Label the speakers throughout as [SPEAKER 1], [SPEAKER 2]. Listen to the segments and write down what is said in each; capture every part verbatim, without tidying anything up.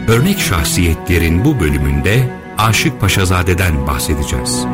[SPEAKER 1] Örnek şahsiyetlerin bu bölümünde Aşık Paşazade'den bahsedeceğiz.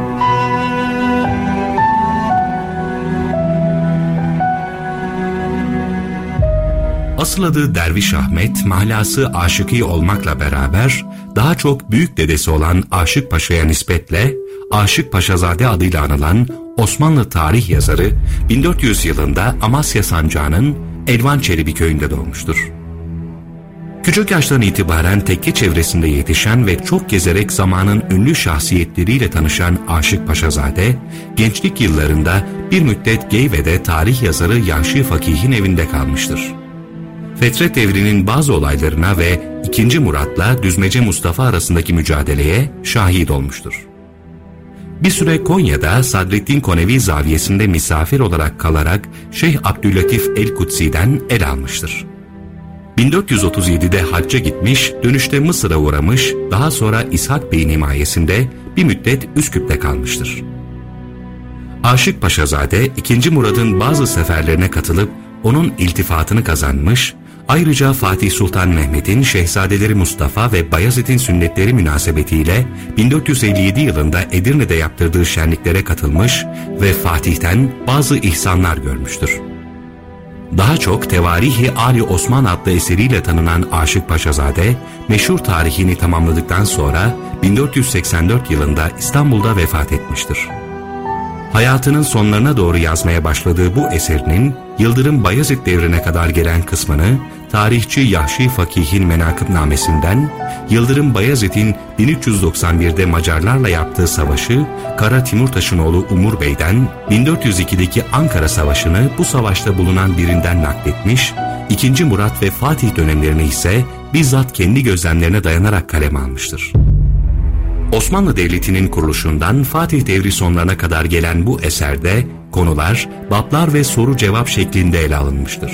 [SPEAKER 1] Asıl adı Derviş Ahmet, mahlası Aşıkî olmakla beraber daha çok büyük dedesi olan Aşık Paşa'ya nispetle Aşık Paşazade adıyla anılan Osmanlı tarih yazarı bin dört yüz yılında Amasya Sancağı'nın Elvan Çelebi köyünde doğmuştur. Küçük yaştan itibaren tekke çevresinde yetişen ve çok gezerek zamanın ünlü şahsiyetleriyle tanışan Aşık Paşazade, gençlik yıllarında bir müddet Geyve'de tarih yazarı Yahşi Fakih'in evinde kalmıştır. Fetret devrinin bazı olaylarına ve ikinci Murat'la Düzmece Mustafa arasındaki mücadeleye şahit olmuştur. Bir süre Konya'da Sadreddin Konevi zaviyesinde misafir olarak kalarak Şeyh Abdüllatif el-Kutsi'den el almıştır. bin dört yüz otuz yedide hacca gitmiş, dönüşte Mısır'a uğramış, daha sonra İshak Bey'in himayesinde bir müddet Üsküp'te kalmıştır. Aşık Paşazade, ikinci Murad'ın bazı seferlerine katılıp onun iltifatını kazanmış, ayrıca Fatih Sultan Mehmet'in Şehzadeleri Mustafa ve Bayezid'in sünnetleri münasebetiyle bin dört yüz elli yedi yılında Edirne'de yaptırdığı şenliklere katılmış ve Fatih'ten bazı ihsanlar görmüştür. Daha çok Tevarihi Ali Osman adlı eseriyle tanınan Aşık Paşazade, meşhur tarihini tamamladıktan sonra bin dört yüz seksen dört yılında İstanbul'da vefat etmiştir. Hayatının sonlarına doğru yazmaya başladığı bu eserinin Yıldırım Bayezid devrine kadar gelen kısmını tarihçi Yahşi Fakih'in Menakıbnamesinden, Yıldırım Bayezid'in bin üç yüz doksan birde Macarlarla yaptığı savaşı Kara Timurtaş'ın oğlu Umur Bey'den, bin dört yüz ikideki Ankara Savaşı'nı bu savaşta bulunan birinden nakletmiş, ikinci Murat ve Fatih dönemlerini ise bizzat kendi gözlemlerine dayanarak kaleme almıştır. Osmanlı Devleti'nin kuruluşundan Fatih devri sonlarına kadar gelen bu eserde konular, baplar ve soru cevap şeklinde ele alınmıştır.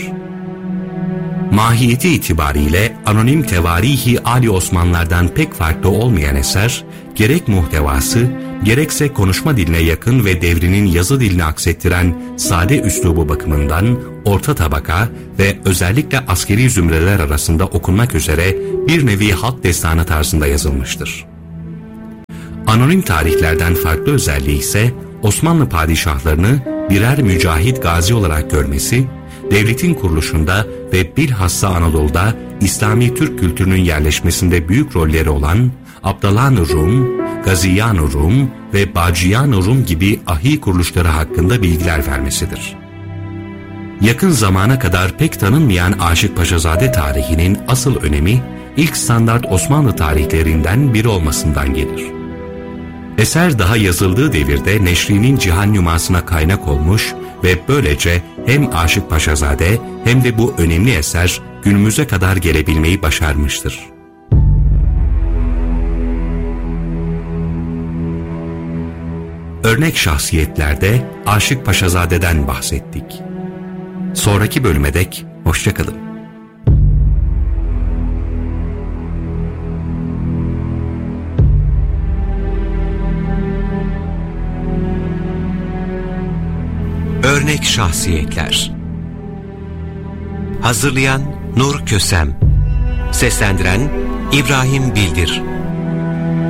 [SPEAKER 1] Mahiyeti itibariyle anonim Tevarihi Ali Osmanlardan pek farklı olmayan eser, gerek muhtevası, gerekse konuşma diline yakın ve devrinin yazı dilini aksettiren sade üslubu bakımından orta tabaka ve özellikle askeri zümreler arasında okunmak üzere bir nevi halk destanı tarzında yazılmıştır. Anonim tarihlerden farklı özelliği ise Osmanlı padişahlarını birer mücahit gazi olarak görmesi, devletin kuruluşunda ve bilhassa Anadolu'da İslami Türk kültürünün yerleşmesinde büyük rolleri olan Abdalan-ı Rum, Gaziyan-ı Rum ve Baciyan-ı Rum gibi ahi kuruluşları hakkında bilgiler vermesidir. Yakın zamana kadar pek tanınmayan Aşık Paşazade tarihinin asıl önemi, ilk standart Osmanlı tarihlerinden biri olmasından gelir. Eser daha yazıldığı devirde neşrinin cihan nümasına kaynak olmuş ve böylece hem Aşık Paşazade hem de bu önemli eser günümüze kadar gelebilmeyi başarmıştır. Örnek şahsiyetlerde Aşık Paşazade'den bahsettik. Sonraki bölüme dek hoşça kalın.
[SPEAKER 2] Örnek şahsiyetler. Hazırlayan Nur Kösem. Seslendiren İbrahim Bildir.